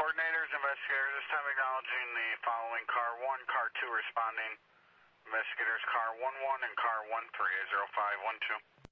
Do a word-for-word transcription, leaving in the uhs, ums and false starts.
coordinators, investigators, this time acknowledging the following car one, car two responding. Investigators car one one and car one three, zero five one two.